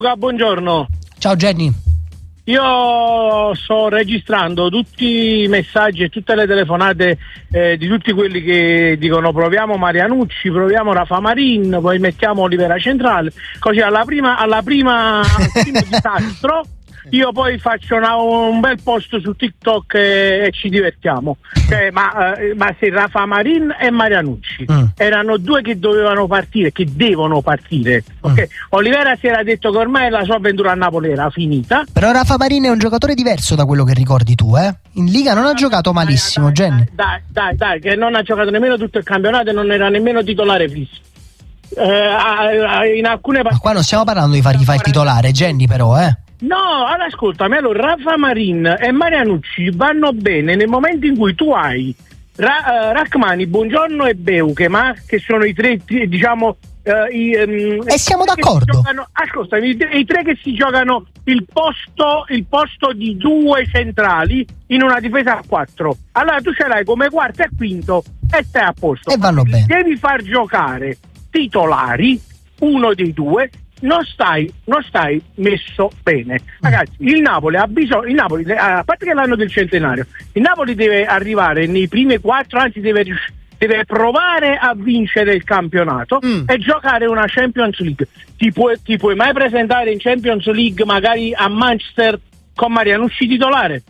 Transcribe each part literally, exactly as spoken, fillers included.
Buongiorno. Ciao Jenny. Io sto registrando tutti i messaggi e tutte le telefonate eh, di tutti quelli che dicono proviamo Marianucci, proviamo Rafa Marin, poi mettiamo Olivera Centrale, così alla prima alla prima al primo disastro io poi faccio una, un bel post su TikTok e, e ci divertiamo. Cioè, ma, eh, ma se Rafa Marin e Marianucci mm. erano due che dovevano partire, che devono partire, mm. ok? Olivera si era detto che ormai la sua avventura a Napoli era finita. Però Rafa Marin è un giocatore diverso da quello che ricordi tu, eh? In Liga non ha giocato malissimo, dai, Jenny. Dai, dai, dai, che non ha giocato nemmeno tutto il campionato e non era nemmeno titolare fisso. Eh, in alcune partite. Ma qua non stiamo parlando di fargli fare il titolare, Jenny, però, eh? No, allora ascoltami, allora Rafa Marin e Marianucci vanno bene nel momento in cui tu hai Ra- uh, Rachmani, Buongiorno e Beukema, che sono i tre, diciamo, uh, i, um, e siamo d'accordo. Giocano, ascoltami, i, i tre che si giocano il posto, il posto di due centrali in una difesa a quattro. Allora tu ce l'hai come quarto e quinto e stai a posto. E vanno bene. Devi far giocare titolari, uno dei due. Non stai, non stai messo bene, ragazzi. Il Napoli ha bisogno, il Napoli, a parte che l'anno del centenario, il Napoli deve arrivare nei primi quattro, anzi deve, deve provare a vincere il campionato mm. e giocare una Champions League. Ti puoi, ti puoi mai presentare in Champions League magari a Manchester con Marianucci titolare?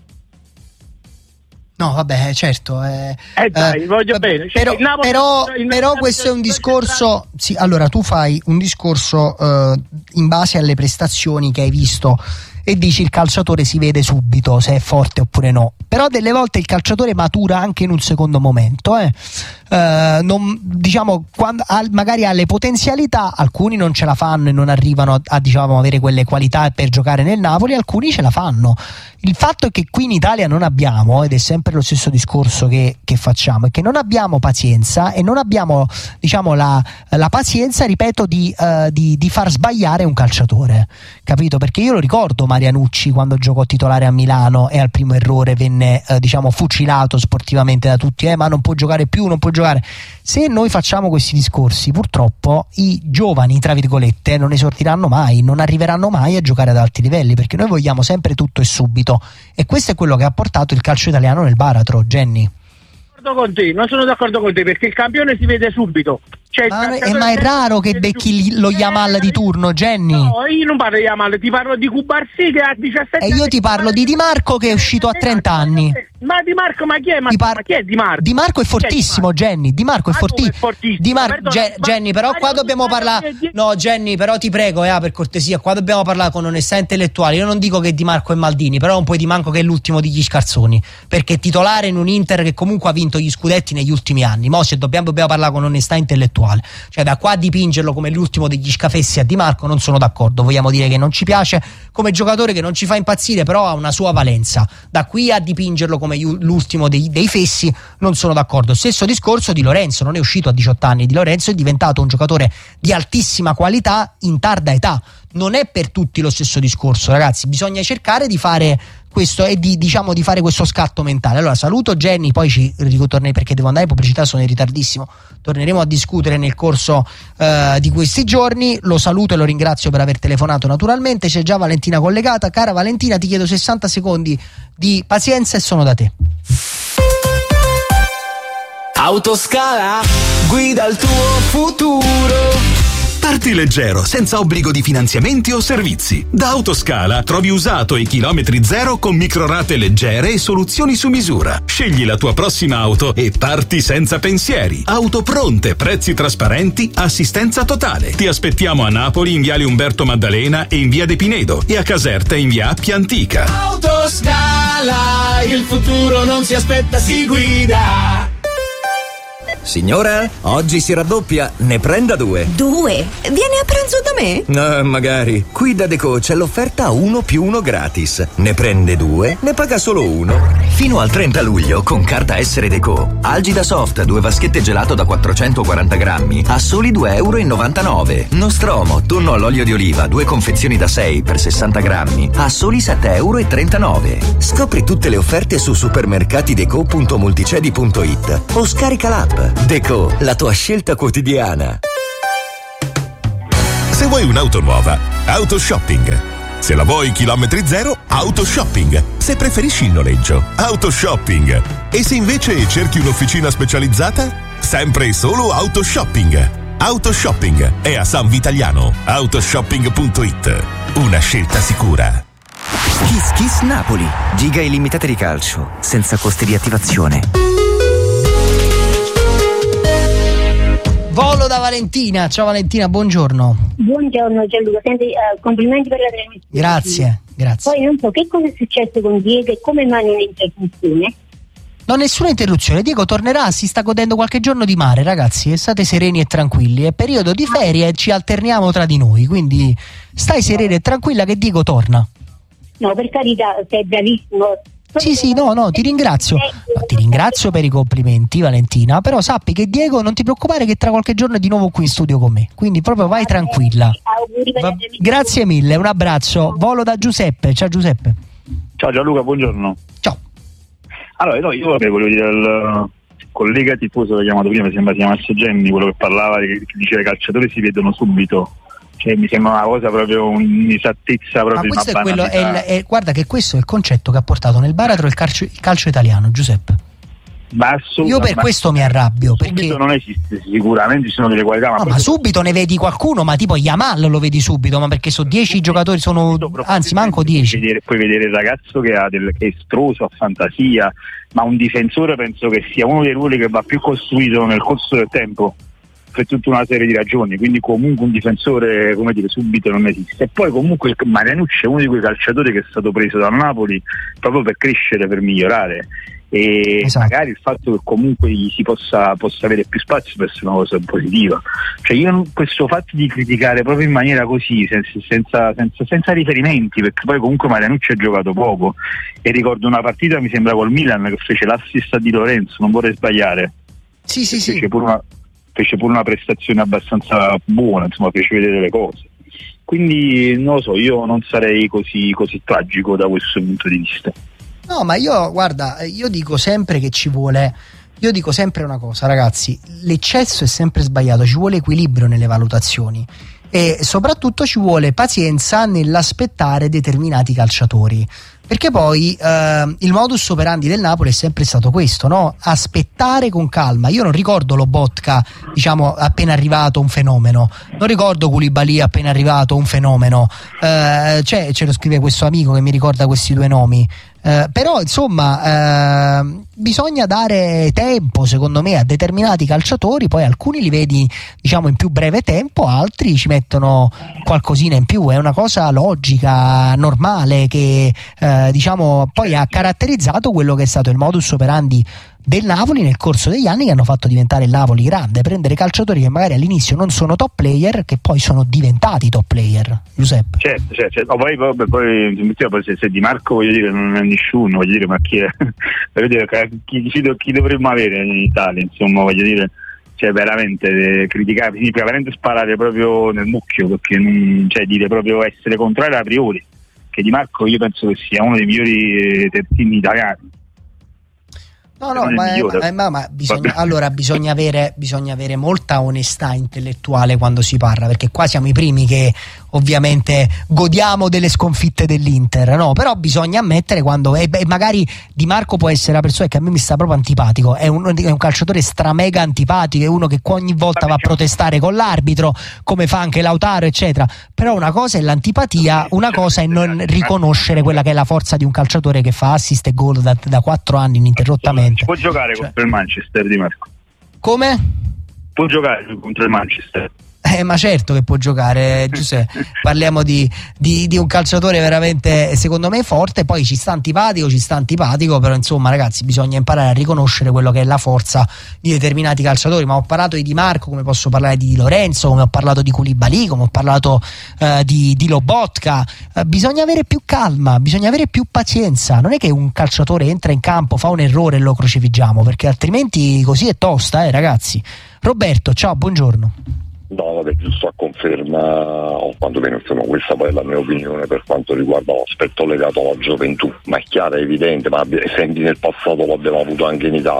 No, vabbè, certo. Eh, eh dai, eh, voglio bene. Cioè, però, Napoli, però, però questo è un discorso. Sì, allora tu fai un discorso eh, in base alle prestazioni che hai visto e dici il calciatore si vede subito se è forte oppure no. Però delle volte il calciatore matura anche in un secondo momento, eh. Uh, non, diciamo, quando, al, magari ha le potenzialità, alcuni non ce la fanno e non arrivano a, a diciamo, avere quelle qualità per giocare nel Napoli, alcuni ce la fanno. Il fatto è che qui in Italia non abbiamo, ed è sempre lo stesso discorso che, che facciamo, è che non abbiamo pazienza e non abbiamo, diciamo, la, la pazienza, ripeto, di, uh, di, di far sbagliare un calciatore, capito? Perché io lo ricordo Marianucci quando giocò titolare a Milano e al primo errore venne uh, diciamo fucilato sportivamente da tutti, eh, ma non può giocare più, non può giocare. Se noi facciamo questi discorsi, purtroppo i giovani, tra virgolette, non esordiranno mai, non arriveranno mai a giocare ad alti livelli, perché noi vogliamo sempre tutto e subito, e questo è quello che ha portato il calcio italiano nel baratro. Jenny, con te, non sono d'accordo con te, perché il campione si vede subito. Cioè, ma, è, ma è raro che becchi lo Yamal di turno, Jenny. No, io non parlo di Yamal, ti parlo di Cubarsì che ha diciassette anni. E io ti parlo di Di Marco che è uscito a trenta anni. Ma Di Marco, ma chi è? Ma, par- ma chi è Di Marco? Di Marco è fortissimo, Jenny. Di Marco è, forti- è fortissimo. Di Mar- Perdona, Ge- ma- Jenny, però ma qua dobbiamo parlare. No, Jenny, però ti prego, eh, per cortesia, qua dobbiamo parlare con onestà intellettuale. Io non dico che Di Marco è Maldini, però non puoi di manco che è l'ultimo degli scarsoni, perché è titolare in un Inter che comunque ha vinto gli scudetti negli ultimi anni. Mo se dobbiamo, dobbiamo parlare con onestà intellettuale. Cioè, da qua a dipingerlo come l'ultimo degli scafessi a Di Marco non sono d'accordo. Vogliamo dire che non ci piace come giocatore, che non ci fa impazzire, però ha una sua valenza. Da qui a dipingerlo come l'ultimo dei, dei fessi non sono d'accordo. Stesso discorso di Lorenzo, non è uscito a diciotto anni. Di Lorenzo è diventato un giocatore di altissima qualità in tarda età. Non è per tutti lo stesso discorso, ragazzi. Bisogna cercare di fare questo e di, diciamo, di fare questo scatto mentale. Allora saluto Jenny, poi ci ritorneremo perché devo andare in pubblicità, sono in ritardissimo. Torneremo a discutere nel corso uh, di questi giorni. Lo saluto e lo ringrazio per aver telefonato, naturalmente. C'è già Valentina collegata. Cara Valentina, ti chiedo sessanta secondi di pazienza e sono da te. Autoscala, guida il tuo futuro. Parti leggero, senza obbligo di finanziamenti o servizi. Da Autoscala trovi usato e chilometri zero con microrate leggere e soluzioni su misura. Scegli la tua prossima auto e parti senza pensieri. Auto pronte, prezzi trasparenti, assistenza totale. Ti aspettiamo a Napoli in viale Umberto Maddalena e in via De Pinedo, e a Caserta in via Appia Antica. Autoscala, il futuro non si aspetta, si guida. Signora, oggi si raddoppia, ne prenda due. Due? Vieni a pranzo da me? No, magari. Qui da Deco c'è l'offerta uno più uno gratis. Ne prende due, ne paga solo uno. Fino al trenta luglio, con carta Essere Deco, Algida Soft, due vaschette gelato da quattrocentoquaranta grammi, a soli due e novantanove euro. Nostromo, tonno all'olio di oliva, due confezioni da sei per sessanta grammi, a soli sette e trentanove euro. Scopri tutte le offerte su supermercatideco punto multicedi punto it o scarica l'app. Deco, la tua scelta quotidiana. Se vuoi un'auto nuova, Autoshopping. Se la vuoi chilometri zero, Autoshopping. Se preferisci il noleggio, Autoshopping. E se invece cerchi un'officina specializzata, sempre e solo Autoshopping. Autoshopping è a San Vitaliano. Autoshopping punto it. Una scelta sicura. Kiss Kiss Napoli. Giga illimitate di calcio, senza costi di attivazione. Volo da Valentina. Ciao Valentina, buongiorno. Buongiorno Gianluca, senti, uh, complimenti per la trasmissione. Grazie, grazie. Poi non so che cosa è successo con Diego e come mai non entra in funzione. No, nessuna interruzione. Diego tornerà, si sta godendo qualche giorno di mare, ragazzi. State sereni e tranquilli. È periodo di ferie e ci alterniamo tra di noi. Quindi stai serena e tranquilla che Diego torna. No, per carità, sei bravissimo. Sì, sì, no, no, ti ringrazio. No, ti ringrazio per i complimenti, Valentina. Però sappi che Diego, non ti preoccupare, che tra qualche giorno è di nuovo qui in studio con me. Quindi proprio vai tranquilla. Va, grazie mille, un abbraccio. Volo da Giuseppe. Ciao Giuseppe. Ciao Gianluca, buongiorno. Ciao. Allora, no, io volevo dire al collega tifoso che ha chiamato prima, mi sembra si chiamasse Jenny, quello che parlava, che diceva che i calciatori si vedono subito. Cioè, mi sembra una cosa proprio, un'isattezza proprio. Ma questo è quello, è il, è, guarda che questo è il concetto che ha portato nel baratro il calcio, il calcio italiano, Giuseppe. Ma io per ma questo mi arrabbio, perché non esiste, sicuramente ci sono delle qualità, ma, no, ma subito ne vedi qualcuno, ma tipo Yamal lo vedi subito, ma perché sono dieci sì, giocatori, sono anzi manco dieci. Puoi vedere, puoi vedere il ragazzo che ha del, che è estroso, ha fantasia, ma un difensore penso che sia uno dei ruoli che va più costruito nel corso del tempo, per tutta una serie di ragioni, quindi comunque un difensore, come dire, subito non esiste. E poi comunque Marianucci è uno di quei calciatori che è stato preso dal Napoli proprio per crescere, per migliorare, e esatto. Magari il fatto che comunque gli si possa, possa avere più spazio può essere una cosa positiva. Cioè io questo fatto di criticare proprio in maniera così, senza, senza, senza, senza riferimenti, perché poi comunque Marianucci ha giocato poco, e ricordo una partita mi sembra col Milan che fece l'assist a Di Lorenzo, non vorrei sbagliare, sì sì sì fece pure una fece pure una prestazione abbastanza buona, insomma fece vedere le cose, quindi non lo so, io non sarei così, così tragico da questo punto di vista. No, ma io guarda, io dico sempre che ci vuole, io dico sempre una cosa, ragazzi, l'eccesso è sempre sbagliato, ci vuole equilibrio nelle valutazioni e soprattutto ci vuole pazienza nell'aspettare determinati calciatori, perché poi eh, il modus operandi del Napoli è sempre stato questo, no? Aspettare con calma. Io non ricordo Lobotka, diciamo, appena arrivato un fenomeno, non ricordo Koulibaly appena arrivato un fenomeno, eh, cioè, ce lo scrive questo amico che mi ricorda questi due nomi. Eh, però insomma eh, bisogna dare tempo secondo me a determinati calciatori, poi alcuni li vedi diciamo in più breve tempo, altri ci mettono qualcosina in più, è una cosa logica, normale, che eh, diciamo poi ha caratterizzato quello che è stato il modus operandi del Napoli nel corso degli anni, che hanno fatto diventare il Napoli grande, prendere calciatori che magari all'inizio non sono top player, che poi sono diventati top player. Giuseppe. Certo, certo, certo. Oh, poi, poi, poi, poi se, se Di Marco, voglio dire, non è nessuno, voglio dire, ma chi è? Voglio dire, chi, chi, chi dovremmo avere in Italia, insomma, voglio dire, cioè veramente eh, criticare, significa veramente sparare proprio nel mucchio, perché non, cioè dire proprio essere contrario a priori, che Di Marco io penso che sia uno dei migliori terzini italiani. No, no, ma, ma, ma, ma bisogna, allora bisogna avere, bisogna avere molta onestà intellettuale quando si parla, perché qua siamo i primi che ovviamente godiamo delle sconfitte dell'Inter, no? Però bisogna ammettere quando, e, e magari Di Marco può essere la persona che a me mi sta proprio antipatico, è un, è un calciatore stramega antipatico, è uno che ogni volta va a protestare con l'arbitro, come fa anche Lautaro eccetera, però una cosa è l'antipatia, una cosa è non riconoscere quella che è la forza di un calciatore che fa assist e gol da, da quattro anni ininterrottamente. Può giocare cioè. contro il Manchester, Di Marco? Come? Può giocare contro il Manchester. Eh, ma certo che può giocare, Giuseppe. Parliamo di, di, di un calciatore veramente, secondo me, forte. Poi ci sta antipatico, ci sta antipatico, però insomma, ragazzi, bisogna imparare a riconoscere quello che è la forza di determinati calciatori. Ma ho parlato di Di Marco, come posso parlare di Di Lorenzo, come ho parlato di Koulibaly, come ho parlato eh, di, di Lobotka. Eh, bisogna avere più calma, bisogna avere più pazienza. Non è che un calciatore entra in campo, fa un errore e lo crocifiggiamo, perché altrimenti così è tosta, eh, ragazzi. Roberto, ciao, buongiorno. No, vabbè, giusto a conferma, o quantomeno insomma questa poi è la mia opinione per quanto riguarda l'aspetto legato alla gioventù, ma è chiaro, è evidente, ma esempi nel passato l'abbiamo avuto anche in Italia,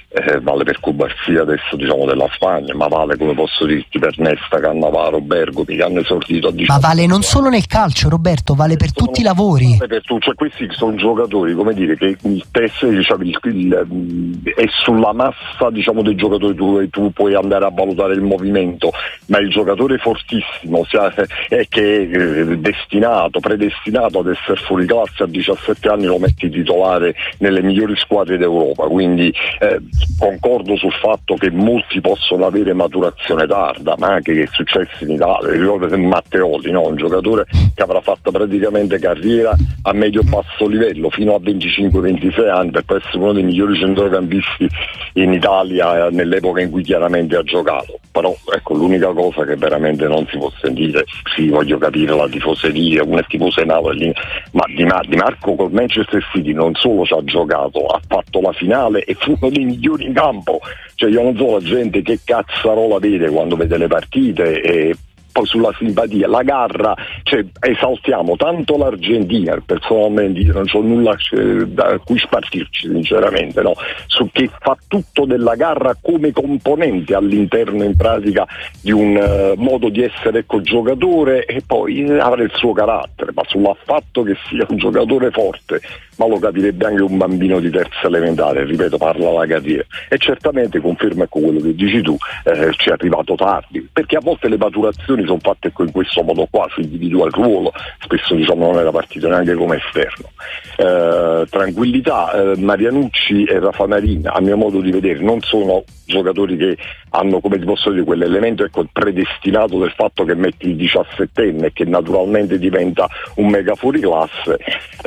eh, vale per Cubarsì adesso diciamo della Spagna, ma vale, come posso dirti, per Nesta, Cannavaro, Bergomi, che hanno esordito a diciotto. Ma vale non solo nel calcio, Roberto, vale per tutti i lavori. Vale per tu, cioè questi sono giocatori, come dire, che il test diciamo, il, il, è sulla massa diciamo dei giocatori, tu, tu puoi andare a valutare il movimento, ma il giocatore fortissimo sia, è che è destinato, predestinato ad essere fuori classe a diciassette anni, lo metti titolare nelle migliori squadre d'Europa, quindi eh, concordo sul fatto che molti possono avere maturazione tarda, ma anche che è successo in Italia. Ricordo Matteoli, no? Un giocatore che avrà fatto praticamente carriera a medio-basso livello fino a venticinque ventisei anni per essere uno dei migliori centrocampisti in Italia nell'epoca in cui chiaramente ha giocato. Però ecco, l'unica cosa che veramente non si può sentire, sì, voglio capire la tifoseria, una tifosa Napoli, ma Di, Mar- Di Marco col Manchester City non solo ci ha giocato, ha fatto la finale e fu uno dei migliori in campo. Cioè io non so la gente che cazzarola vede quando vede le partite e poi sulla simpatia, la garra, cioè esaltiamo tanto l'Argentina, personalmente io non c'ho nulla da cui spartirci sinceramente, no? Su che fa tutto della garra come componente all'interno in pratica di un uh, modo di essere ecco giocatore e poi avrà il suo carattere, ma sul fatto che sia un giocatore forte, ma lo capirebbe anche un bambino di terza elementare, ripeto, parla la carriera, e certamente conferma ecco quello che dici tu, eh, ci è arrivato tardi, perché a volte le maturazioni sono fatte ecco in questo modo qua, si individua il ruolo, spesso diciamo non era partito neanche come esterno. Eh, tranquillità, eh, Marianucci e Rafa Marin a mio modo di vedere non sono giocatori che hanno, come ti posso dire, quell'elemento ecco predestinato del fatto che metti il diciassettenne che naturalmente diventa un mega fuori classe.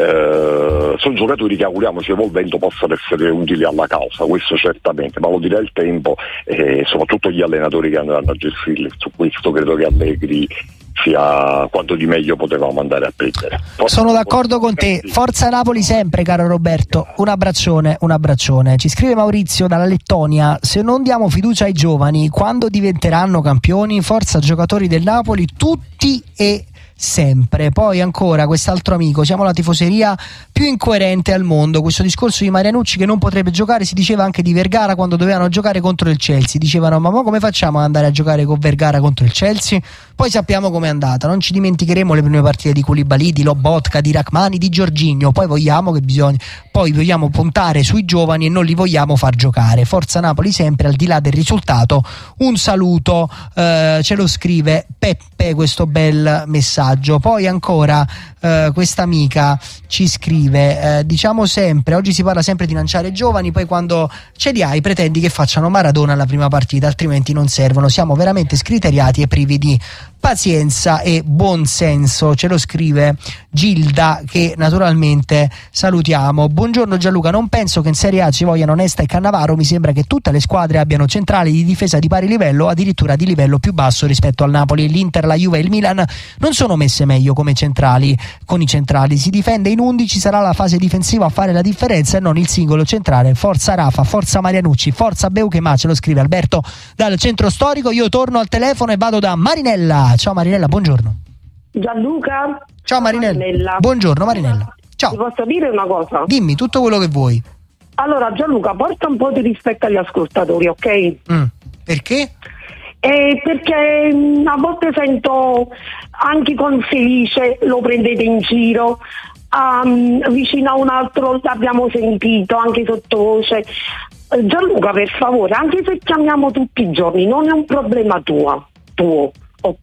Eh, sono giocatori che auguriamoci evolvendo possano essere utili alla causa, questo certamente, ma lo dirà il tempo e soprattutto gli allenatori che andranno a gestirli. Su questo credo che Allegri sia quanto di meglio potevamo andare a prendere. Forza Sono d'accordo con te, forza Napoli sempre, caro Roberto. Un abbraccione, un abbraccione. Ci scrive Maurizio dalla Lettonia: se non diamo fiducia ai giovani, quando diventeranno campioni? Forza giocatori del Napoli, tutti e sempre. Poi ancora quest'altro amico: siamo la tifoseria più incoerente al mondo. Questo discorso di Marianucci che non potrebbe giocare si diceva anche di Vergara quando dovevano giocare contro il Chelsea, dicevano ma mo come facciamo ad andare a giocare con Vergara contro il Chelsea? Poi sappiamo com'è andata, non ci dimenticheremo le prime partite di Koulibaly, di Lobotka, di Rachmani, di Jorginho. Poi vogliamo che bisogna poi vogliamo puntare sui giovani e non li vogliamo far giocare. Forza Napoli sempre, al di là del risultato. Un saluto, eh, ce lo scrive Peppe, questo bel messaggio. Poi ancora eh, questa amica ci scrive, eh, diciamo sempre, oggi si parla sempre di lanciare giovani, poi quando ce li hai pretendi che facciano Maradona alla prima partita, altrimenti non servono. Siamo veramente scriteriati e privi di pazienza e buon senso, ce lo scrive Gilda, che naturalmente salutiamo. Buongiorno Gianluca, non penso che in Serie A ci vogliano Nesta e Cannavaro, mi sembra che tutte le squadre abbiano centrali di difesa di pari livello, addirittura di livello più basso rispetto al Napoli. L'Inter, la Juve e il Milan non sono messe meglio come centrali, con i centrali si difende in undici, sarà la fase difensiva a fare la differenza e non il singolo centrale. Forza Rafa, forza Marianucci, forza Beukema, ce lo scrive Alberto dal centro storico. Io torno al telefono e vado da Marinella. Ciao Marinella, buongiorno. Gianluca. Ciao Marinella. Marinella. Buongiorno Marinella. Ciao. Ti posso dire una cosa? Dimmi tutto quello che vuoi. Allora Gianluca, porta un po' di rispetto agli ascoltatori, ok? Mm. Perché? Eh, perché mh, a volte sento anche con Felice lo prendete in giro, um, vicino a un altro l'abbiamo sentito anche sottovoce. eh, Gianluca, per favore, anche se chiamiamo tutti i giorni non è un problema tuo, tuo, ok?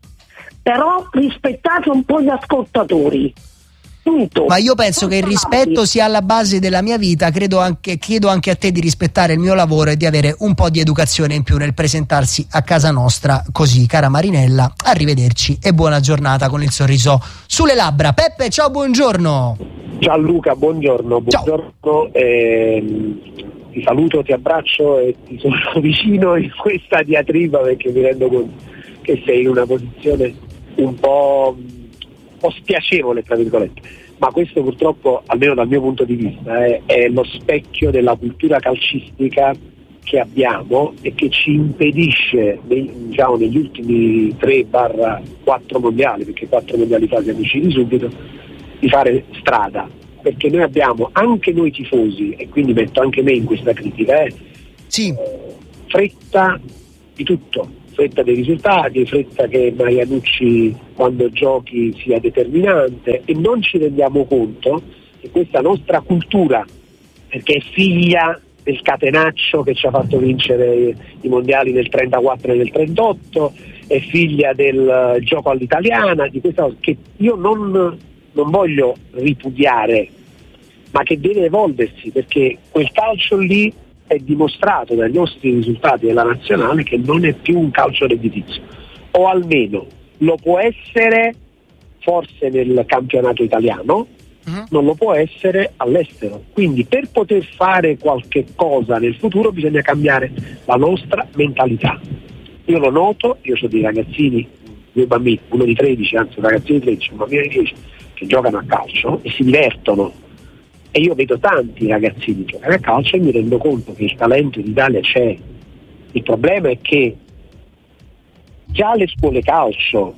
Però rispettate un po' gli ascoltatori. Punto. Ma io penso che il rispetto sia alla base della mia vita. Credo anche, chiedo anche a te di rispettare il mio lavoro e di avere un po' di educazione in più nel presentarsi a casa nostra così. Cara Marinella, arrivederci e buona giornata con il sorriso sulle labbra. Peppe, ciao, buongiorno. Gianluca, buongiorno. Buongiorno, eh, ti saluto, ti abbraccio e ti sono vicino in questa diatriba, perché mi rendo conto che sei in una posizione un po', un po' spiacevole, tra virgolette, ma questo purtroppo, almeno dal mio punto di vista, è, è lo specchio della cultura calcistica che abbiamo e che ci impedisce, diciamo, negli ultimi tre quattro mondiali, perché quattro mondiali fa siamo usciti subito, di fare strada, perché noi abbiamo, anche noi tifosi, e quindi metto anche me in questa critica, eh, Sì. Fretta di tutto, fretta dei risultati, fretta che Marianucci quando giochi sia determinante, e non ci rendiamo conto che questa nostra cultura, perché è figlia del catenaccio che ci ha fatto vincere i mondiali nel trentaquattro e nel trentotto, è figlia del gioco all'italiana, di questa cosa che io non, non voglio ripudiare, ma che deve evolversi, perché quel calcio lì è dimostrato dai nostri risultati della nazionale che non è più un calcio redditizio, o almeno lo può essere forse nel campionato italiano, uh-huh. non lo può essere all'estero. Quindi per poter fare qualche cosa nel futuro bisogna cambiare la nostra mentalità. Io lo noto, io ho dei ragazzini, due bambini, uno di tredici, anzi un ragazzino di tredici, un bambino di dieci, che giocano a calcio e si divertono. E io vedo tanti ragazzini giocare a calcio e mi rendo conto che il talento in Italia c'è. Il problema è che già le scuole calcio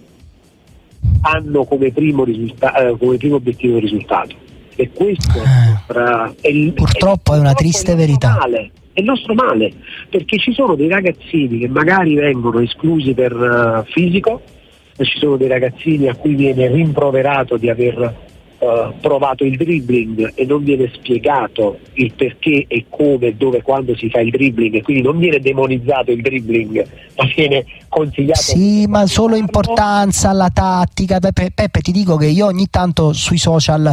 hanno come primo, risulta- eh, come primo obiettivo il risultato, e questo eh, è il, purtroppo è, è una triste è verità. Male, è il nostro male, perché ci sono dei ragazzini che magari vengono esclusi per uh, fisico, e ci sono dei ragazzini a cui viene rimproverato di aver Uh, provato il dribbling e non viene spiegato il perché e come, dove, quando si fa il dribbling, e quindi non viene demonizzato il dribbling, ma viene consigliato. Sì, ma solo importanza alla tattica. Peppe, Peppe, ti dico che io ogni tanto sui social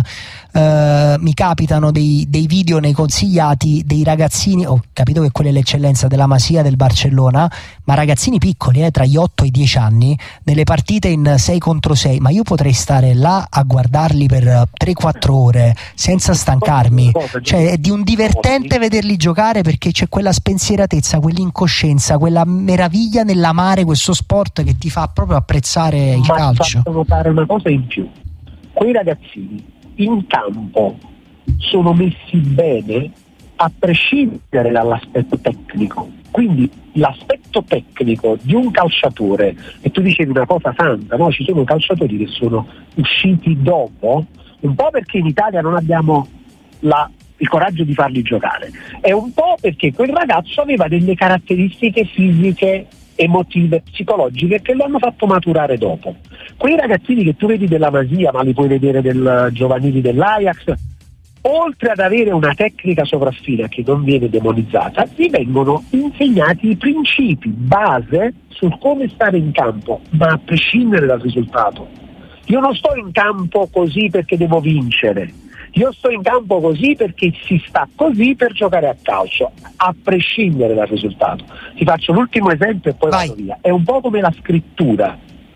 uh, mi capitano dei, dei video nei consigliati dei ragazzini, ho capito che quella è l'eccellenza della Masia del Barcellona, ma ragazzini piccoli, eh, tra gli otto e i dieci anni, nelle partite in sei contro sei, ma io potrei stare là a guardarli per tre quattro ore senza stancarmi, cioè è di un divertente vederli giocare, perché c'è quella spensieratezza, quell'incoscienza, quella meraviglia nell'amare questo sport che ti fa proprio apprezzare il Ma calcio. Ma notare una cosa in più: quei ragazzini in campo sono messi bene a prescindere dall'aspetto tecnico, quindi l'aspetto tecnico di un calciatore, e tu dicevi una cosa santa, no? Ci sono calciatori che sono usciti dopo, un po' perché in Italia non abbiamo la, il coraggio di farli giocare, e un po' perché quel ragazzo aveva delle caratteristiche fisiche, emotive, psicologiche che lo hanno fatto maturare dopo. Quei ragazzini che tu vedi della Masia, ma li puoi vedere del giovanili dell'Ajax, oltre ad avere una tecnica sopraffina che non viene demonizzata, gli vengono insegnati i principi base sul come stare in campo, ma a prescindere dal risultato. Io non sto in campo così perché devo vincere, io sto in campo così perché si sta così per giocare a calcio, a prescindere dal risultato. Ti faccio l'ultimo esempio e poi Vai. vado via. È un po' come la scrittura.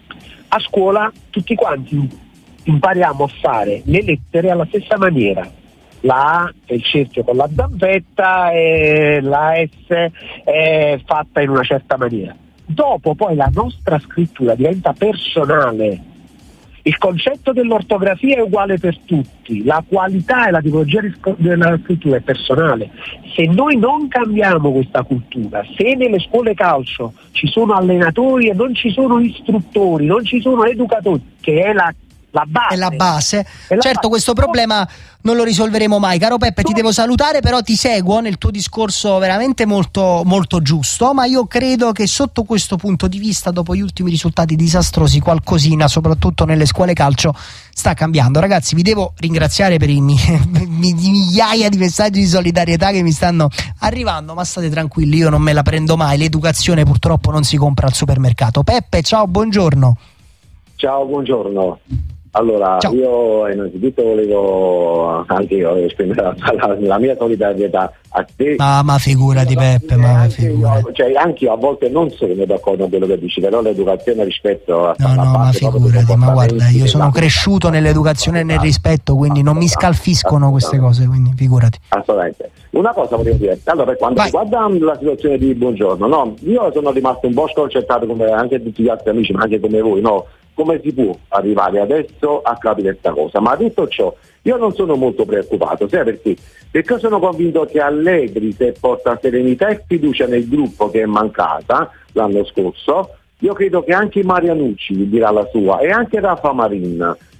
A scuola tutti quanti impariamo a fare le lettere alla stessa maniera. La A è il cerchio con la zampetta e la S è fatta in una certa maniera. Dopo poi la nostra scrittura diventa personale. Il concetto dell'ortografia è uguale per tutti, la qualità e la tipologia della scrittura è personale. Se noi non cambiamo questa cultura, se nelle scuole calcio ci sono allenatori e non ci sono istruttori, non ci sono educatori, che è la La base. È la base. È la certo, base. Questo problema non lo risolveremo mai. Caro Peppe, ti devo salutare, però ti seguo nel tuo discorso veramente molto, molto giusto, ma io credo che sotto questo punto di vista, dopo gli ultimi risultati disastrosi, qualcosina, soprattutto nelle scuole calcio, sta cambiando. Ragazzi, vi devo ringraziare per i, mi- i migliaia di messaggi di solidarietà che mi stanno arrivando, ma state tranquilli, io non me la prendo mai. L'educazione purtroppo non si compra al supermercato. Peppe, ciao, buongiorno. Ciao, buongiorno. Allora, Ciao. io innanzitutto volevo anche io esprimere la, la, la mia solidarietà a te. Ma, ma figurati no, Peppe, ma anche figurati. Io, cioè, anche io a volte non sono d'accordo con quello che dici, però l'educazione rispetto a No, no, ma figurati, ma guarda, io sono cresciuto nell'educazione e nel rispetto, quindi non mi scalfiscono queste cose, quindi figurati. Assolutamente. Una cosa volevo dire, allora per quanto riguarda la situazione di Buongiorno, no, io sono rimasto un po' sconcertato come anche tutti gli altri amici, ma anche come voi, no? Come si può arrivare adesso a capire questa cosa? Ma detto ciò, io non sono molto preoccupato, sai perché? Perché sono convinto che Allegri, se porta serenità e fiducia nel gruppo che è mancata l'anno scorso, io credo che anche Marianucci dirà la sua e anche Rafa Marin.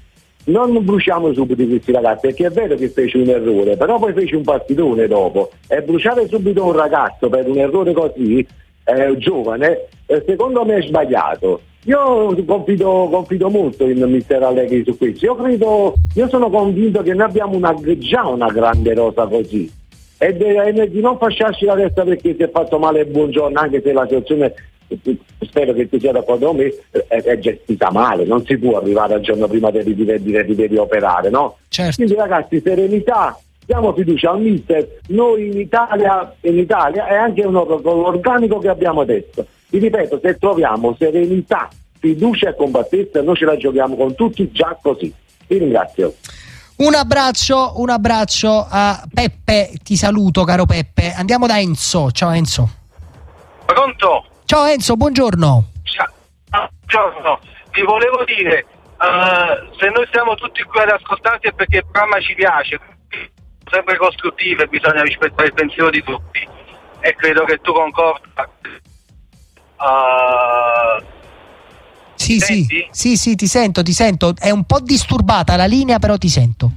non bruciamo subito questi ragazzi, perché è vero che fece un errore, però poi fece un partitone dopo, e bruciare subito un ragazzo per un errore così eh, giovane, eh, secondo me è sbagliato. Io confido, confido molto in mister Allegri su questo. Io credo, io sono convinto che noi abbiamo una, già una grande rosa così. E di, di non fasciarci la testa perché si è fatto male Buongiorno, anche se la situazione, spero che tu sia d'accordo con me, è, è gestita male, non si può arrivare al giorno prima di, di, di, di, di operare, no? Certo. Quindi ragazzi, serenità, diamo fiducia al mister, noi in Italia, in Italia è anche un organico che abbiamo adesso. Vi ripeto, se troviamo serenità, fiducia e compattezza, noi ce la giochiamo con tutti già così. Vi ringrazio. Un abbraccio, un abbraccio a Peppe, ti saluto caro Peppe. Andiamo da Enzo, ciao Enzo. Pronto? Ciao Enzo, buongiorno. Ciao, buongiorno, vi volevo dire, uh, se noi siamo tutti qui ad ascoltarti è perché il programma ci piace, sempre costruttivo e bisogna rispettare il pensiero di tutti, e credo che tu concorda. Uh, sì, sì, sì, sì, ti sento, ti sento. È un po' disturbata la linea, però ti sento.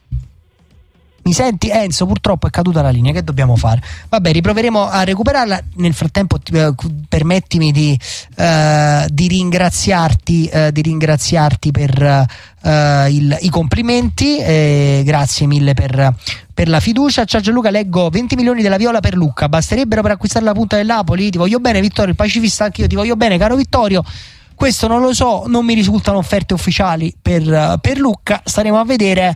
Mi senti Enzo? Purtroppo è caduta la linea, che dobbiamo fare? Vabbè, riproveremo a recuperarla. Nel frattempo eh, permettimi di, eh, di ringraziarti eh, di ringraziarti per eh, il, i complimenti, eh, grazie mille per, per la fiducia. Ciao Gianluca, leggo venti milioni della Viola per Lucca, basterebbero per acquistare la punta del Napoli? Ti voglio bene Vittorio, il pacifista anch'io, ti voglio bene caro Vittorio. Questo non lo so, non mi risultano offerte ufficiali per, per Lucca, staremo a vedere.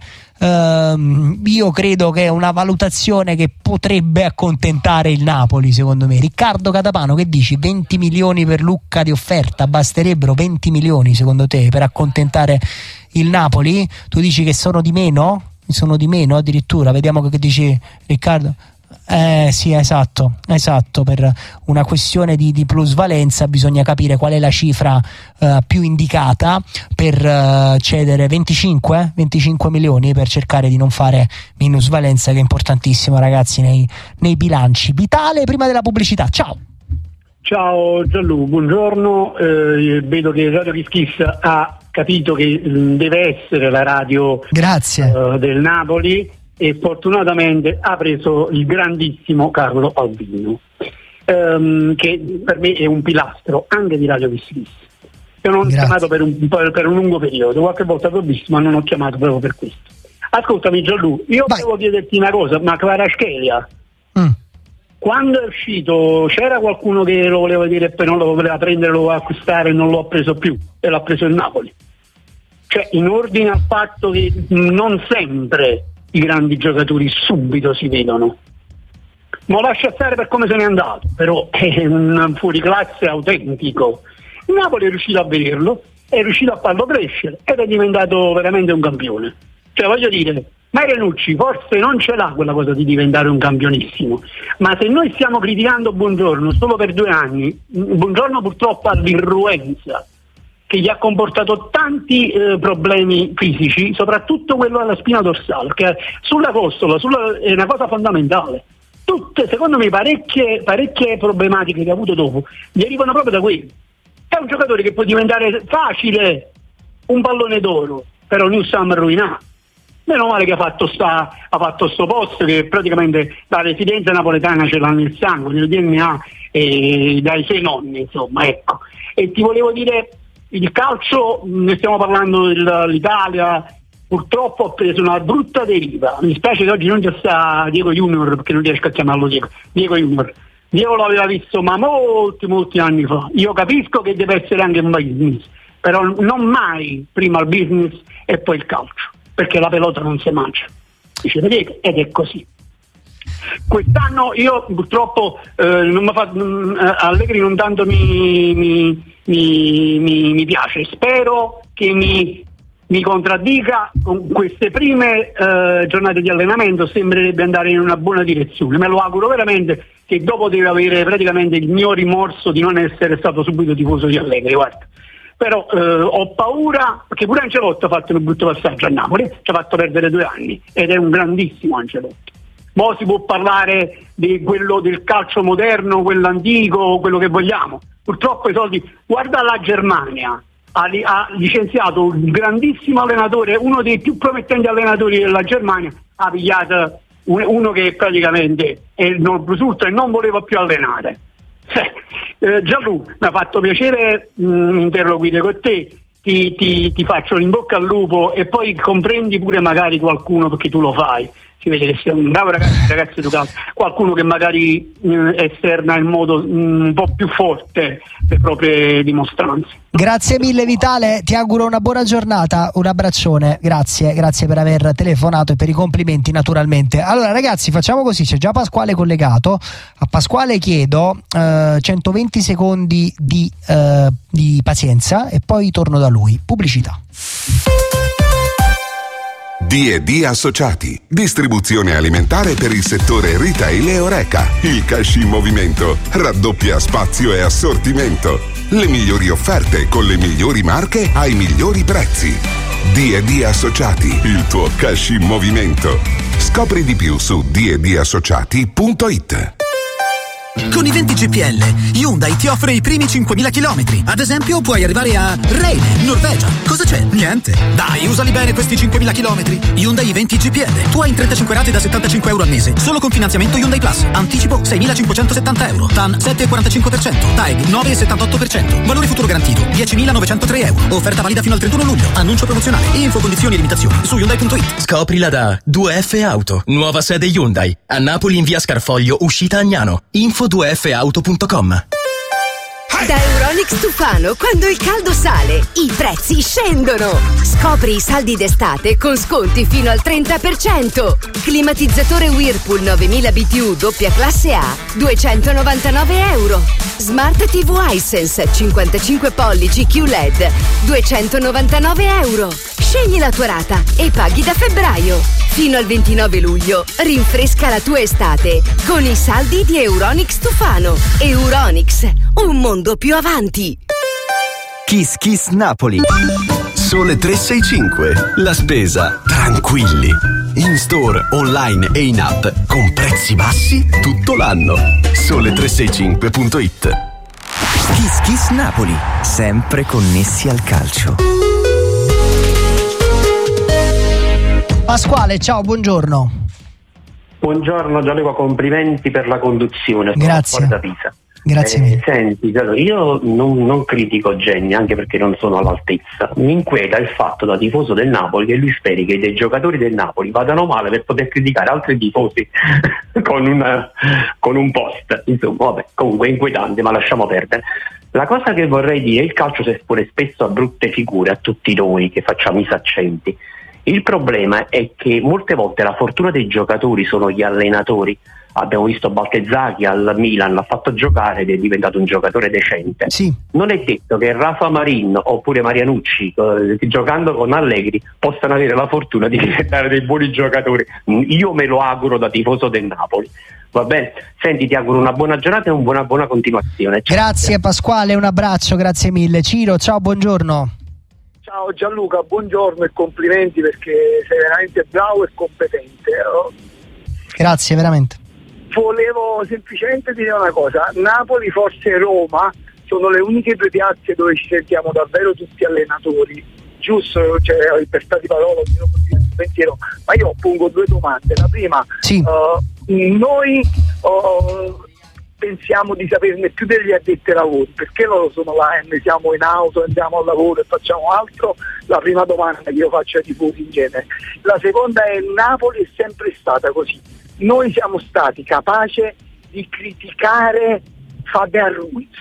Uh, io credo che è una valutazione che potrebbe accontentare il Napoli, secondo me. Riccardo Catapano, che dici? venti milioni per Lucca di offerta, basterebbero venti milioni secondo te per accontentare il Napoli? Tu dici che sono di meno? Sono di meno addirittura, vediamo che dici Riccardo. Eh sì, esatto, esatto, per una questione di, di plusvalenza bisogna capire qual è la cifra uh, più indicata per uh, cedere venticinque milioni, per cercare di non fare minusvalenza, che è importantissimo ragazzi nei, nei bilanci. Vitale prima della pubblicità, ciao. Ciao Gianlu, buongiorno, eh, vedo che Radio Kiss ha capito che mh, deve essere la radio Grazie. Uh, del Napoli, e fortunatamente ha preso il grandissimo Carlo Albino, ehm, che per me è un pilastro anche di Radio Kiss. Io non ho chiamato per un, per, per un lungo periodo, qualche volta l'ho visto, ma non ho chiamato proprio per questo. Ascoltami Gianlu, io Vai. devo chiederti una cosa, ma Kvaratskhelia, mm. quando è uscito c'era qualcuno che lo voleva dire e poi non lo voleva prendere, lo voleva acquistare e non lo ha preso più, e l'ha preso il Napoli? Cioè, in ordine al fatto che non sempre i grandi giocatori subito si vedono, ma lascia stare per come se n'è andato, però è un fuoriclasse autentico. Il Napoli è riuscito a vederlo, è riuscito a farlo crescere ed è diventato veramente un campione. Cioè, voglio dire, Marianucci forse non ce l'ha quella cosa di diventare un campionissimo, ma se noi stiamo criticando Buongiorno solo per due anni, Buongiorno purtroppo ha l'irruenza che gli ha comportato tanti eh, problemi fisici, soprattutto quello alla spina dorsale, che sulla costola sulla, è una cosa fondamentale. Tutte, secondo me, parecchie, parecchie problematiche che ha avuto dopo gli arrivano proprio da quelli. È un giocatore che può diventare facile un pallone d'oro, però noi stiamo rovinato. Meno male che ha fatto sta, ha fatto sto posto, che praticamente la residenza napoletana ce l'ha nel sangue, nel D N A, e dai suoi nonni, insomma, ecco. E ti volevo dire, il calcio, ne stiamo parlando dell'Italia, purtroppo ha preso una brutta deriva. Mi spiace che oggi non ci sta Diego Junior, perché non riesco a chiamarlo Diego. Diego Junior. Diego l'aveva visto ma molti molti anni fa. Io capisco che deve essere anche un business, però non mai prima il business e poi il calcio, perché la pelota non si mangia. Dice, vedete? Ed è così. Quest'anno io purtroppo eh, non mi fa, eh, Allegri non tanto mi, mi, mi, mi, mi piace, spero che mi, mi contraddica. Con queste prime eh, giornate di allenamento sembrerebbe andare in una buona direzione, me lo auguro veramente, che dopo deve avere praticamente il mio rimorso di non essere stato subito tifoso di Allegri, guarda. Però eh, ho paura, perché pure Ancelotti ha fatto un brutto passaggio a Napoli, ci ha fatto perdere due anni ed è un grandissimo Ancelotti. Mo si può parlare di quello del calcio moderno, quello antico, quello che vogliamo. Purtroppo i soldi, guarda la Germania, ha, ha licenziato un grandissimo allenatore, uno dei più promettenti allenatori della Germania, ha pigliato un, uno che praticamente è il non risulta e non voleva più allenare. Eh, Gianluca, mi ha fatto piacere mh, interloquire con te, ti, ti, ti faccio in bocca al lupo e poi comprendi pure magari qualcuno, perché tu lo fai, si vede che sei un bravo ragazzo, ragazzo educato, qualcuno che magari mh, esterna in modo mh, un po' più forte le proprie dimostranze. Grazie mille Vitale, ti auguro una buona giornata, un abbraccione, grazie, grazie per aver telefonato e per i complimenti naturalmente. Allora ragazzi, facciamo così, c'è già Pasquale collegato, a Pasquale chiedo eh, centoventi secondi di, eh, di pazienza e poi torno da lui. Pubblicità. D e D Associati, distribuzione alimentare per il settore retail e Horeca. Il cash in movimento raddoppia spazio e assortimento. Le migliori offerte con le migliori marche ai migliori prezzi. D e D Associati, il tuo cash in movimento. Scopri di più su d e d associati punto it. Con i venti G P L, Hyundai ti offre i primi cinquemila chilometri. Ad esempio, puoi arrivare a Rheine, Norvegia. Cosa c'è? Niente. Dai, usali bene questi cinquemila chilometri. Hyundai venti G P L. Tu hai in trentacinque rate da settantacinque euro al mese. Solo con finanziamento Hyundai Plus. Anticipo seimilacinquecentosettanta euro. T A N sette virgola quarantacinque per cento. T A E G nove virgola settantotto per cento. Valore futuro garantito diecimilanovecentotré euro. Offerta valida fino al trentuno luglio. Annuncio promozionale. Info, condizioni e limitazioni su Hyundai punto it. Scoprila da due F Auto. Nuova sede Hyundai. A Napoli in via Scarfoglio, uscita Agnano. Info due f auto punto com. Da Euronics Tufano, quando il caldo sale, i prezzi scendono. Scopri i saldi d'estate con sconti fino al trenta per cento. Climatizzatore Whirlpool novemila B T U doppia classe A, duecentonovantanove euro. Smart T V Hisense cinquantacinque pollici Q L E D, duecentonovantanove euro. Scegli la tua rata e paghi da febbraio. Fino al ventinove luglio, rinfresca la tua estate con i saldi di Euronics Tufano. Euronics, un mondo più avanti. Kiss Kiss Napoli. Sole tre sei cinque. La spesa tranquilli. In store, online e in app con prezzi bassi tutto l'anno. Sole tre sei cinque punto it. Kiss Kiss Napoli, sempre connessi al calcio. Pasquale, ciao, buongiorno. Buongiorno Gianluca, complimenti per la conduzione. Grazie. Grazie eh, mille. Senti, allora, io non, non critico Genny, anche perché non sono all'altezza. Mi inquieta il fatto da tifoso del Napoli che lui speri che dei giocatori del Napoli vadano male per poter criticare altri tifosi con, una, con un post. Insomma, vabbè, comunque è inquietante, ma lasciamo perdere. La cosa che vorrei dire, il calcio si espone spesso a brutte figure, a tutti noi che facciamo i saccenti. Il problema è che molte volte la fortuna dei giocatori sono gli allenatori. Abbiamo visto Baltezacchi al Milan, l'ha fatto giocare ed è diventato un giocatore decente. Sì. Non è detto che Rafa Marin oppure Marianucci, eh, giocando con Allegri, possano avere la fortuna di diventare dei buoni giocatori. Io me lo auguro da tifoso del Napoli. Va bene? Senti, ti auguro una buona giornata e una buona, buona continuazione. Ciao. Grazie Pasquale, un abbraccio, grazie mille. Ciro, ciao, buongiorno. Ciao Gianluca, buongiorno e complimenti perché sei veramente bravo e competente. Grazie, veramente. Volevo semplicemente dire una cosa: Napoli, forse Roma sono le uniche due piazze dove ci sentiamo davvero tutti allenatori. Giusto, cioè, per stati parola, ognuno può dire il pensiero, ma io pongo due domande. La prima, sì. uh, noi uh, pensiamo di saperne più degli addetti ai lavori, perché loro sono là e noi siamo in auto, andiamo al lavoro e facciamo altro? La prima domanda che io faccio ai tifosi in genere. La seconda è: Napoli è sempre stata così. Noi siamo stati capaci di criticare Fabian Ruiz,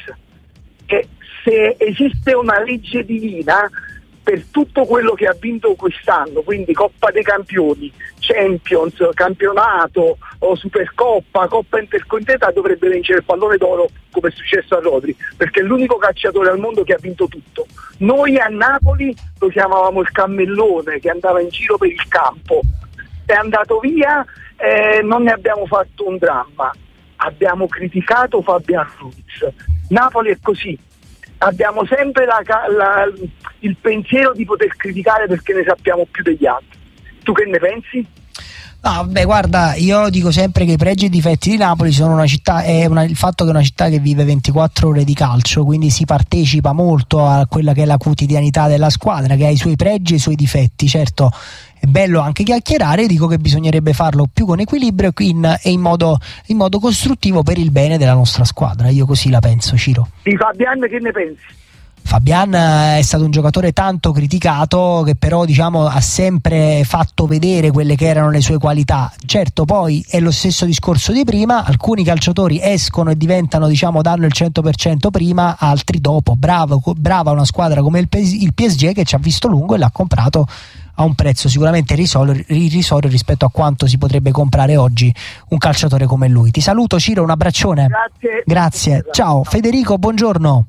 e se esiste una legge divina per tutto quello che ha vinto quest'anno, quindi Coppa dei Campioni, Champions, campionato, o Supercoppa, Coppa Intercontinentale, dovrebbe vincere il pallone d'oro come è successo a Rodri, perché è l'unico calciatore al mondo che ha vinto tutto. Noi a Napoli lo chiamavamo il cammellone che andava in giro per il campo, è andato via, eh, non ne abbiamo fatto un dramma, abbiamo criticato Fabian Ruiz. Napoli è così, abbiamo sempre la, la, il pensiero di poter criticare perché ne sappiamo più degli altri. Tu che ne pensi? No, beh, guarda, io dico sempre che i pregi e i difetti di Napoli sono una città, è una, il fatto che è una città che vive ventiquattro ore di calcio, quindi si partecipa molto a quella che è la quotidianità della squadra, che ha i suoi pregi e i suoi difetti. Certo, è bello anche chiacchierare, dico che bisognerebbe farlo più con equilibrio e in, e in, modo, in modo costruttivo per il bene della nostra squadra. Io così la penso, Ciro. Di Fabian che ne pensi? Fabian è stato un giocatore tanto criticato, che però diciamo ha sempre fatto vedere quelle che erano le sue qualità. Certo, poi è lo stesso discorso di prima, alcuni calciatori escono e diventano, diciamo, danno il cento per cento prima, altri dopo. Bravo, brava una squadra come il P S G che ci ha visto lungo e l'ha comprato a un prezzo sicuramente irrisorio rispetto a quanto si potrebbe comprare oggi un calciatore come lui. Ti saluto, Ciro, un abbraccione. Grazie. Grazie. Ciao Federico, buongiorno.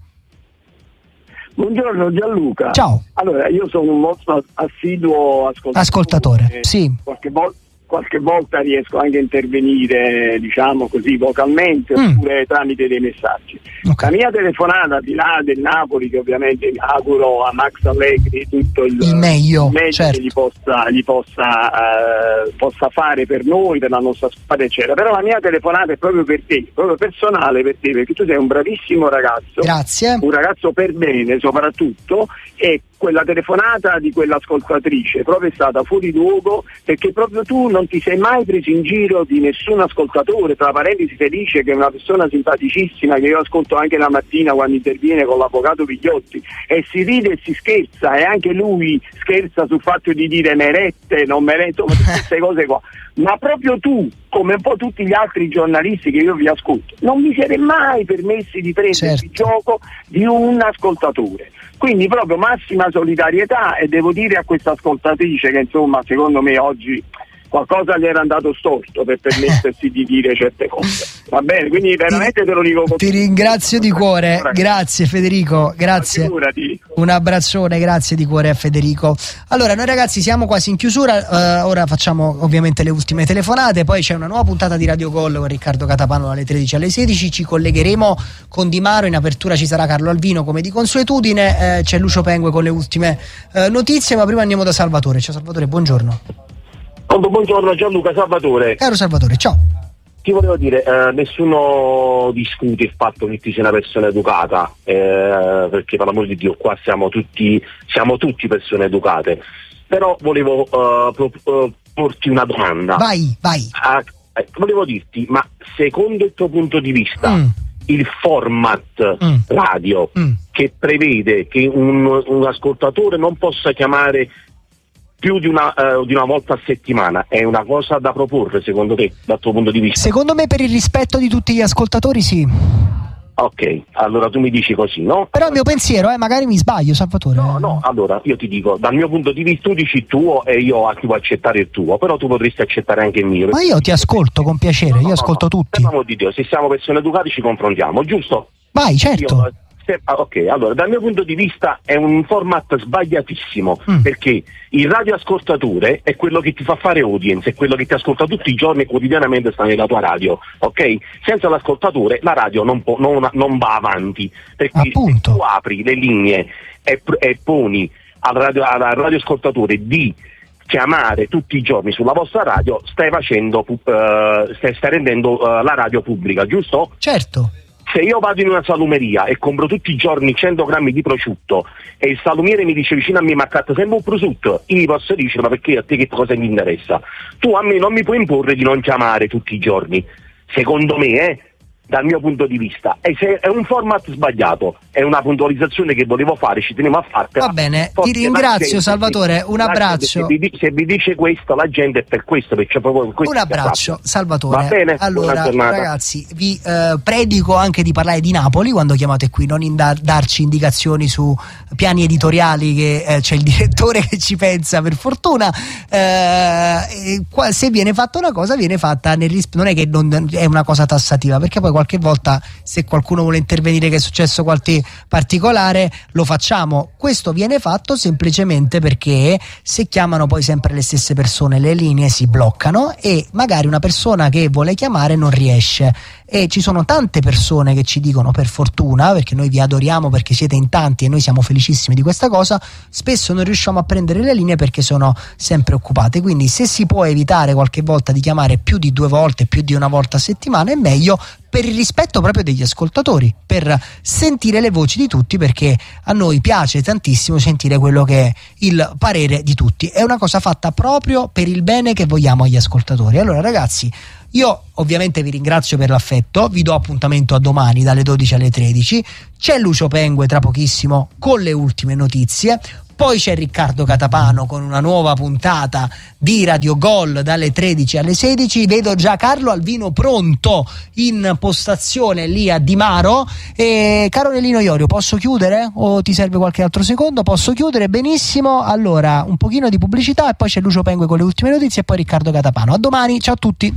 Buongiorno Gianluca. Ciao. Allora, io sono un molto assiduo ascoltatore. Ascoltatore, eh, sì. Qualche, vol- qualche volta riesco anche a intervenire, diciamo così, vocalmente Mm. oppure tramite dei messaggi. Okay. La mia telefonata, al di là del Napoli, che ovviamente mi auguro a Max Allegri tutto il, il meglio, il meglio certo. che gli possa, gli possa, eh, possa fare per noi, per la nostra squadra, eccetera. Però la mia telefonata è proprio per te, proprio personale per te, perché tu sei un bravissimo ragazzo. Grazie. Un ragazzo per bene soprattutto, e quella telefonata di quell'ascoltatrice proprio è stata fuori luogo, perché proprio tu non ti sei mai preso in giro di nessun ascoltatore. Tra parentesi, Felice, che è una persona simpaticissima, che io ascolto anche la mattina quando interviene con l'avvocato Pigliotti, e si ride e si scherza, e anche lui scherza sul fatto di dire merette, non merette, tutte queste cose qua. Ma proprio tu, come un po' tutti gli altri giornalisti che io vi ascolto, non vi siete mai permessi di prendere il gioco di un ascoltatore. Quindi proprio massima solidarietà, e devo dire a questa ascoltatrice che insomma secondo me oggi qualcosa gli era andato storto per permettersi di dire certe cose. Va bene, quindi veramente te lo dico così. Ti ringrazio di cuore, grazie Federico, grazie. Un abbraccione, grazie di cuore a Federico. Allora, noi ragazzi siamo quasi in chiusura, uh, ora facciamo ovviamente le ultime telefonate, poi c'è una nuova puntata di Radio Gol con Riccardo Catapano dalle tredici alle sedici, ci collegheremo con Di Maro, in apertura ci sarà Carlo Alvino come di consuetudine, eh, c'è Lucio Pengue con le ultime eh, notizie, ma prima andiamo da Salvatore. Ciao Salvatore, buongiorno. Buongiorno Gianluca, Salvatore. Caro Salvatore, ciao. Ti volevo dire, eh, nessuno discute il fatto che ti sia una persona educata, eh, perché per l'amor di Dio qua siamo tutti, siamo tutti persone educate, però volevo eh, pro, eh, porti una domanda. Vai, vai. Ah, eh, volevo dirti, ma secondo il tuo punto di vista, mm. il format mm. radio mm. che prevede che un, un ascoltatore non possa chiamare più di una, uh, di una volta a settimana, è una cosa da proporre secondo te, dal tuo punto di vista? Secondo me, per il rispetto di tutti gli ascoltatori, sì. Ok, allora tu mi dici così, no? Però il mio pensiero, eh, magari mi sbaglio, Salvatore. No, no, allora io ti dico, dal mio punto di vista tu dici il tuo e io devo accettare il tuo, però tu potresti accettare anche il mio. Ma io ti ascolto con piacere, no, io no, ascolto no, tutti. Per l'amor di Dio, se siamo persone educate ci confrontiamo, giusto? Vai, certo. Io, Ah, ok, allora dal mio punto di vista è un format sbagliatissimo, mm. perché il radioascoltatore è quello che ti fa fare audience, è quello che ti ascolta tutti i giorni e quotidianamente sta nella tua radio, ok? Senza l'ascoltatore la radio non, può, non, non va avanti, perché Appunto. se tu apri le linee e, e poni al, radio, al radioascoltatore di chiamare tutti i giorni sulla vostra radio, stai facendo, uh, stai, stai rendendo uh, la radio pubblica, giusto? Certo. Se io vado in una salumeria e compro tutti i giorni cento grammi di prosciutto e il salumiere mi dice vicino a me ma accatto sempre un prosciutto, io gli posso dire ma perché a te che cosa mi interessa? Tu a me non mi puoi imporre di non chiamare tutti i giorni, secondo me, eh, dal mio punto di vista. E se è un format sbagliato, è una puntualizzazione che volevo fare, ci tenevo a fartela. Va bene, ti ringrazio gente, Salvatore, un abbraccio. Gente, se, vi, se vi dice questo la gente è per questo, perché proprio questo. Un abbraccio, Salvatore. Va bene, allora ragazzi, vi eh, predico anche di parlare di Napoli quando chiamate qui, non in da- darci indicazioni su piani editoriali che eh, c'è il direttore che ci pensa, per fortuna. Eh, e qua, se viene fatta una cosa viene fatta nel ris- non è che non è una cosa tassativa, perché poi qualche volta se qualcuno vuole intervenire che è successo qualche particolare lo facciamo. Questo viene fatto semplicemente perché se chiamano poi sempre le stesse persone le linee si bloccano e magari una persona che vuole chiamare non riesce, e ci sono tante persone che ci dicono, per fortuna, perché noi vi adoriamo, perché siete in tanti e noi siamo felicissimi di questa cosa, spesso non riusciamo a prendere le linee perché sono sempre occupate. Quindi se si può può evitare qualche volta di chiamare più di due volte, più di una volta a settimana, è meglio, per il rispetto proprio degli ascoltatori, per sentire le voci di tutti, perché a noi piace tantissimo sentire quello che è il parere di tutti. È una cosa fatta proprio per il bene che vogliamo agli ascoltatori. Allora ragazzi, io ovviamente vi ringrazio per l'affetto, vi do appuntamento a domani dalle dodici alle tredici, c'è Lucio Pengue tra pochissimo con le ultime notizie, poi c'è Riccardo Catapano con una nuova puntata di Radio Gol dalle tredici alle sedici. Vedo già Carlo Alvino pronto in postazione lì a Di Maro. E caro Nelino Iorio, posso chiudere o ti serve qualche altro secondo? Posso chiudere, benissimo. Allora un pochino di pubblicità e poi c'è Lucio Pengue con le ultime notizie e poi Riccardo Catapano. A domani, ciao a tutti.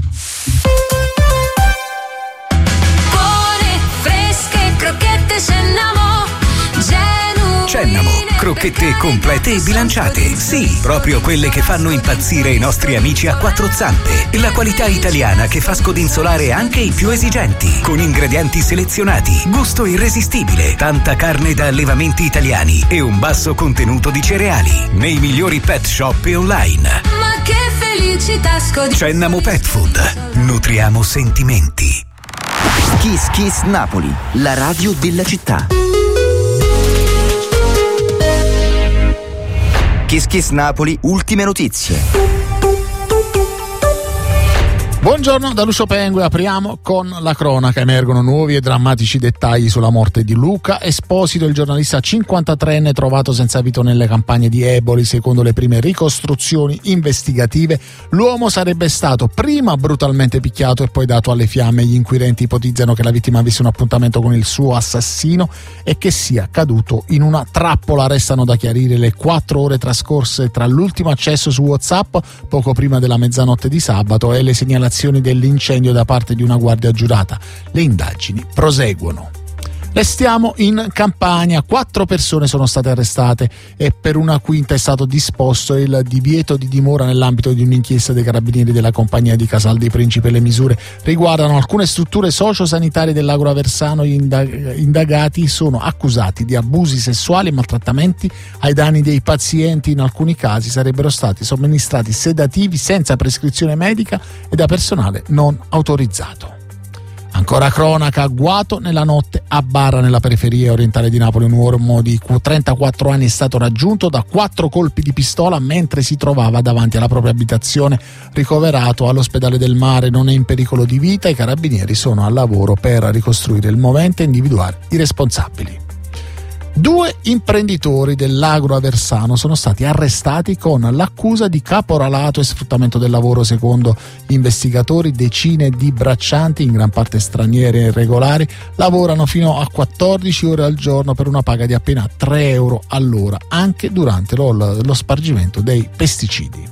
Buone, fresche, crocchette Cennamo, Cennamo, crocchette complete e bilanciate. Sì, proprio quelle che fanno impazzire i nostri amici a quattro zampe. La qualità italiana che fa scodinzolare anche i più esigenti. Con ingredienti selezionati, gusto irresistibile, tanta carne da allevamenti italiani e un basso contenuto di cereali. Nei migliori pet shop e online. Ma che felicità scodinzolare. Cennamo Pet Food. Nutriamo sentimenti. Kiss Kiss Napoli, la radio della città. Kiss Kiss Napoli, ultime notizie. Buongiorno da Lucio Pengue, apriamo con la cronaca. Emergono nuovi e drammatici dettagli sulla morte di Luca Esposito, il giornalista cinquantatreenne trovato senza vita nelle campagne di Eboli. Secondo le prime ricostruzioni investigative, l'uomo sarebbe stato prima brutalmente picchiato e poi dato alle fiamme. Gli inquirenti ipotizzano che la vittima avesse un appuntamento con il suo assassino e che sia caduto in una trappola. Restano da chiarire le quattro ore trascorse tra l'ultimo accesso su WhatsApp, poco prima della mezzanotte di sabato, e le segnalazioni dell'incendio da parte di una guardia giurata. Le indagini proseguono. Restiamo in Campania. Quattro persone sono state arrestate e per una quinta è stato disposto il divieto di dimora nell'ambito di un'inchiesta dei carabinieri della compagnia di Casal dei Principi. Le misure riguardano alcune strutture sociosanitarie dell'Agro Aversano. Gli indagati sono accusati di abusi sessuali e maltrattamenti ai danni dei pazienti. In alcuni casi sarebbero stati somministrati sedativi senza prescrizione medica e da personale non autorizzato. Ancora cronaca, agguato nella notte a Barra, nella periferia orientale di Napoli. Un uomo di trentaquattro anni è stato raggiunto da quattro colpi di pistola mentre si trovava davanti alla propria abitazione. Ricoverato all'ospedale del Mare, non è in pericolo di vita. I carabinieri sono al lavoro per ricostruire il movente e individuare i responsabili. Due imprenditori dell'Agro Aversano sono stati arrestati con l'accusa di caporalato e sfruttamento del lavoro. Secondo gli investigatori, decine di braccianti, in gran parte stranieri e irregolari, lavorano fino a quattordici ore al giorno per una paga di appena tre euro all'ora, anche durante lo, lo spargimento dei pesticidi.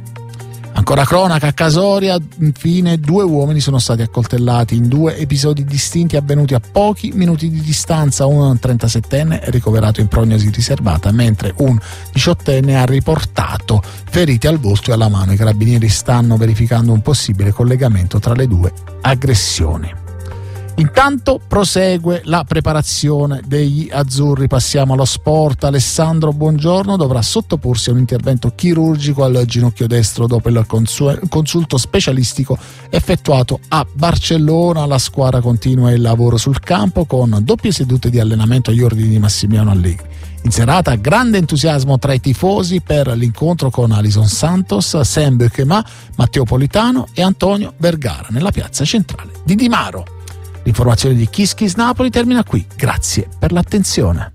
Ancora cronaca, a Casoria, infine due uomini sono stati accoltellati in due episodi distinti avvenuti a pochi minuti di distanza. Un trentasettenne è ricoverato in prognosi riservata, mentre un diciottenne ha riportato ferite al volto e alla mano. I carabinieri stanno verificando un possibile collegamento tra le due aggressioni. Intanto prosegue la preparazione degli azzurri. Passiamo allo sport. Alessandro Buongiorno dovrà sottoporsi a un intervento chirurgico al ginocchio destro dopo il consulto specialistico effettuato a Barcellona. La squadra continua il lavoro sul campo con doppie sedute di allenamento agli ordini di Massimiliano Allegri. In serata grande entusiasmo tra i tifosi per l'incontro con Alison Santos, Sam Bechema, Matteo Politano e Antonio Vergara nella piazza centrale di Di Maro. L'informazione di Kiss Kiss Napoli termina qui. Grazie per l'attenzione.